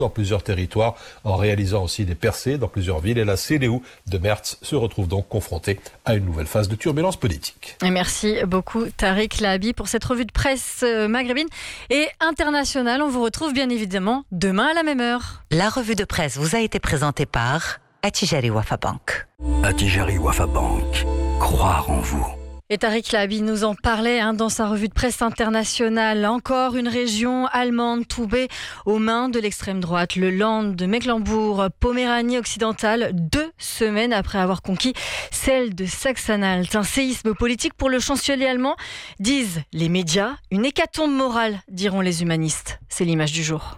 dans plusieurs territoires, en réalisant aussi des percées dans plusieurs villes. Et la CDU de Merz se retrouve donc confrontée à une nouvelle phase de turbulence politique. Et merci beaucoup Tariq Lahabi pour cette revue de presse maghrébine et internationale. On vous retrouve bien évidemment demain à la même heure. La revue de presse vous a été présentée par Attijari Wafa Bank. Attijari Wafa Bank. Croire en vous. Et Tariq Lahabi nous en parlait dans sa revue de presse internationale. Encore une région allemande tombée aux mains de l'extrême droite. Le Land de Mecklembourg-Poméranie occidentale, 2 semaines après avoir conquis celle de Saxe-Anhalt. Un séisme politique pour le chancelier allemand, disent les médias. Une hécatombe morale, diront les humanistes. C'est l'image du jour.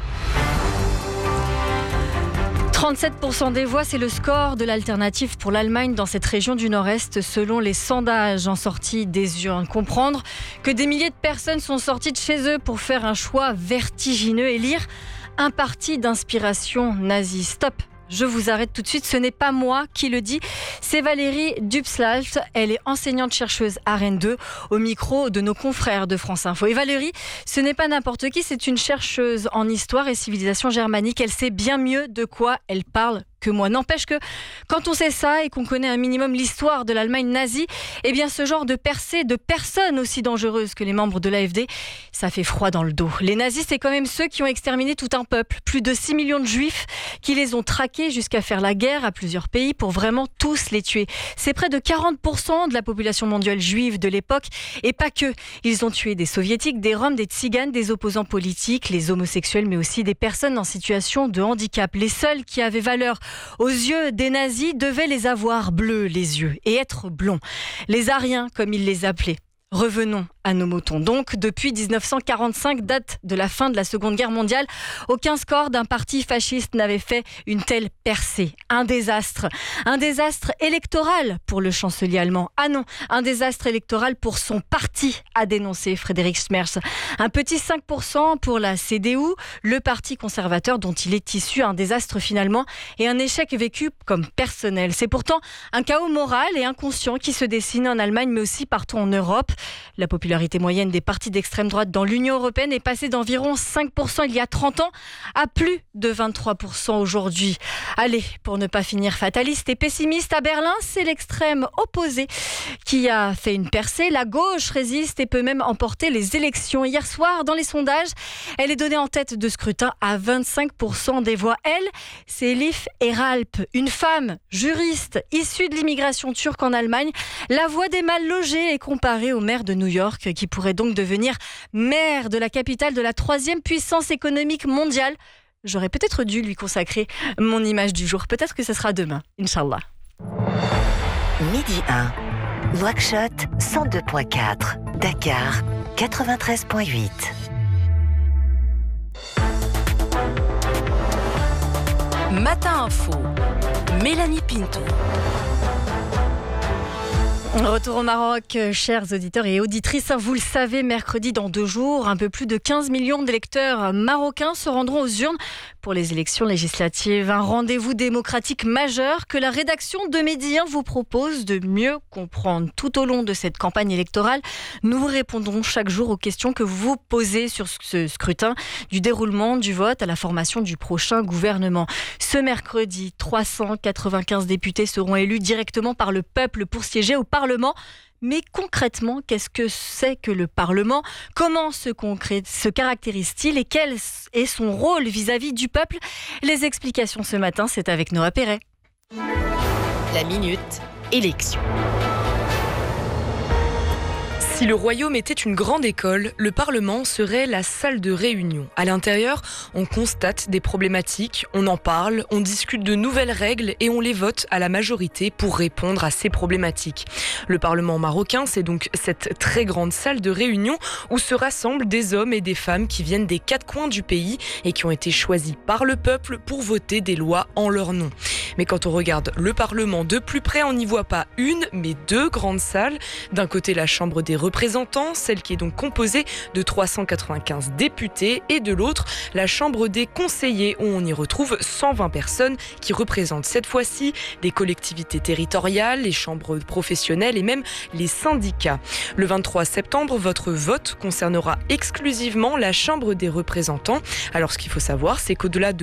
37% des voix, c'est le score de l'alternative pour l'Allemagne dans cette région du Nord-Est, selon les sondages en sortie des urnes. Comprendre que des milliers de personnes sont sorties de chez eux pour faire un choix vertigineux, élire un parti d'inspiration nazie. Stop! Je vous arrête tout de suite, ce n'est pas moi qui le dis, c'est Valérie Dubslav. Elle est enseignante-chercheuse à Rennes 2, au micro de nos confrères de France Info. Et Valérie, ce n'est pas n'importe qui, c'est une chercheuse en histoire et civilisation germanique. Elle sait bien mieux de quoi elle parle que moi. N'empêche que quand on sait ça et qu'on connaît un minimum l'histoire de l'Allemagne nazie, eh bien ce genre de percée de personnes aussi dangereuses que les membres de l'AfD, ça fait froid dans le dos. Les nazis, c'est quand même ceux qui ont exterminé tout un peuple. Plus de 6 millions de juifs qui les ont traqués jusqu'à faire la guerre à plusieurs pays pour vraiment tous les tuer. C'est près de 40% de la population mondiale juive de l'époque et pas que. Ils ont tué des soviétiques, des roms, des tziganes, des opposants politiques, les homosexuels, mais aussi des personnes en situation de handicap. Les seuls qui avaient valeur aux yeux des nazis devaient les avoir bleus les yeux et être blonds. Les Aryens, comme ils les appelaient. Revenons à nos moutons. Donc, depuis 1945, date de la fin de la Seconde Guerre mondiale, aucun score d'un parti fasciste n'avait fait une telle percée. Un désastre électoral pour le chancelier allemand. Ah non, un désastre électoral pour son parti, a dénoncé Frédéric Merz. Un petit 5% pour la CDU, le parti conservateur dont il est issu. Un désastre finalement et un échec vécu comme personnel. C'est pourtant un chaos moral et inconscient qui se dessine en Allemagne, mais aussi partout en Europe. La popularité moyenne des partis d'extrême droite dans l'Union européenne est passée d'environ 5% il y a 30 ans à plus de 23% aujourd'hui. Allez, pour ne pas finir fataliste et pessimiste, à Berlin, c'est l'extrême opposé qui a fait une percée. La gauche résiste et peut même emporter les élections. Hier soir, dans les sondages, elle est donnée en tête de scrutin à 25% des voix. Elle, c'est Elif Eralp, une femme juriste issue de l'immigration turque en Allemagne. La voix des mal logés est comparée au maire de New York, qui pourrait donc devenir maire de la capitale de la 3e puissance économique mondiale. J'aurais peut-être dû lui consacrer mon image du jour. Peut-être que ce sera demain, Inch'Allah. Midi 1, Nouakchott 102.4, Dakar 93.8. Matin Info, Mélanie Pinto. Retour au Maroc, chers auditeurs et auditrices. Vous le savez, mercredi, dans 2 jours, un peu plus de 15 millions d'électeurs marocains se rendront aux urnes pour les élections législatives. Un rendez-vous démocratique majeur que la rédaction de Midi 1 vous propose de mieux comprendre. Tout au long de cette campagne électorale, nous vous répondrons chaque jour aux questions que vous vous posez sur ce scrutin, du déroulement du vote à la formation du prochain gouvernement. Ce mercredi, 395 députés seront élus directement par le peuple pour siéger au Parlement. Mais concrètement, qu'est-ce que c'est que le Parlement ? Comment se caractérise-t-il et quel est son rôle vis-à-vis du peuple ? Les explications ce matin, c'est avec Noah Perret. La minute élection. Si le royaume était une grande école, le Parlement serait la salle de réunion. À l'intérieur, on constate des problématiques, on en parle, on discute de nouvelles règles et on les vote à la majorité pour répondre à ces problématiques. Le Parlement marocain, c'est donc cette très grande salle de réunion où se rassemblent des hommes et des femmes qui viennent des 4 coins du pays et qui ont été choisis par le peuple pour voter des lois en leur nom. Mais quand on regarde le Parlement de plus près, on n'y voit pas une, mais deux grandes salles. D'un côté, la Chambre des représentants, celle qui est donc composée de 395 députés, et de l'autre, la Chambre des conseillers, où on y retrouve 120 personnes qui représentent cette fois-ci des collectivités territoriales, les chambres professionnelles et même les syndicats. Le 23 septembre, votre vote concernera exclusivement la Chambre des représentants. Alors ce qu'il faut savoir, c'est qu'au-delà de